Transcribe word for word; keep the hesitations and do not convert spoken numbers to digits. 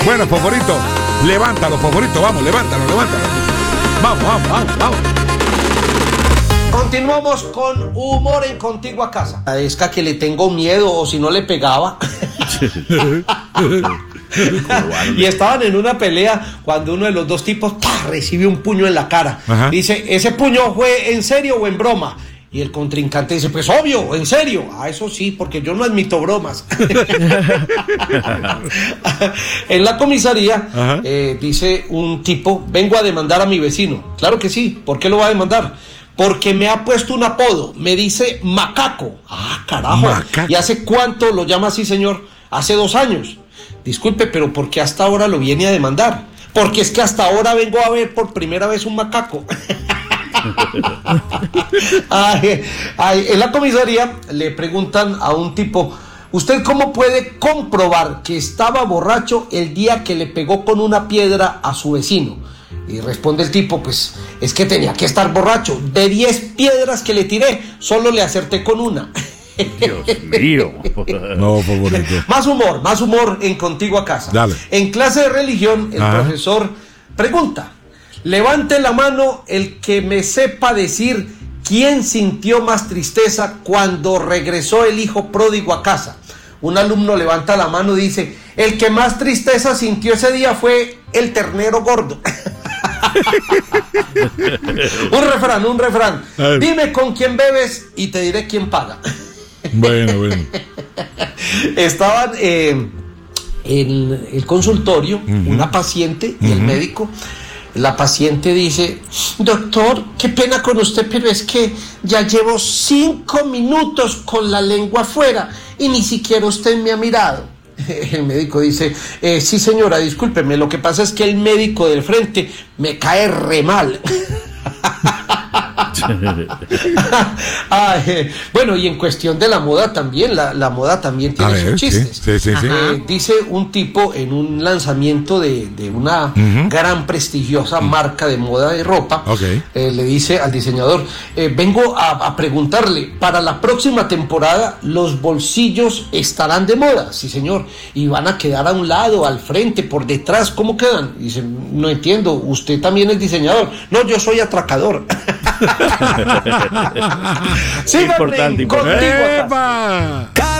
Bueno, Fosforito, levántalo, Fosforito, vamos, levántalo, levántalo. Vamos, vamos, vamos, vamos. Continuamos con humor en Contigo a Casa. Es que a que le tengo miedo o si no le pegaba. Y estaban en una pelea cuando uno de los dos tipos ¡pah!, recibe un puño en la cara. Ajá. Dice, ¿ese puño fue en serio o en broma? Y el contrincante dice, pues obvio, en serio. Ah, eso sí, porque yo no admito bromas. En la comisaría eh, dice un tipo, vengo a demandar a mi vecino. Claro que sí, ¿por qué lo va a demandar? Porque me ha puesto un apodo, me dice Macaco. Ah, carajo. Macaco. ¿Y hace cuánto lo llama así, señor? Hace dos años. Disculpe, pero ¿por qué hasta ahora lo viene a demandar? Porque es que hasta ahora vengo a ver por primera vez un macaco. ay, ay, en la comisaría le preguntan a un tipo, ¿usted cómo puede comprobar que estaba borracho el día que le pegó con una piedra a su vecino? Y responde el tipo, pues es que tenía que estar borracho. De diez piedras que le tiré, solo le acerté con una. Dios mío. No, favorito. Más humor, más humor en Contigo a Casa. Dale. En clase de religión, el Ajá. profesor pregunta, levante la mano el que me sepa decir quién sintió más tristeza cuando regresó el hijo pródigo a casa. Un alumno levanta la mano y dice, el que más tristeza sintió ese día fue el ternero gordo. un refrán, un refrán. Dime con quién bebes y te diré quién paga. Bueno, bueno. Estaban eh, en el consultorio, uh-huh. una paciente y uh-huh. el médico. La paciente dice, doctor, qué pena con usted, pero es que ya llevo cinco minutos con la lengua afuera y ni siquiera usted me ha mirado. El médico dice, eh, sí señora, discúlpeme, lo que pasa es que el médico del frente me cae re mal. ah, eh, bueno, y en cuestión de la moda también, la, la moda también tiene sus chistes. Sí, sí, sí, eh, dice un tipo en un lanzamiento de, de una uh-huh. gran prestigiosa uh-huh. marca de moda de ropa, okay. eh, le dice al diseñador, eh, vengo a, a preguntarle, para la próxima temporada los bolsillos estarán de moda, sí señor, y van a quedar a un lado, al frente, por detrás, ¿cómo quedan? Y dice, no entiendo, usted también es diseñador. No, yo soy atracador. Síganme, importante, Contigo a Casa.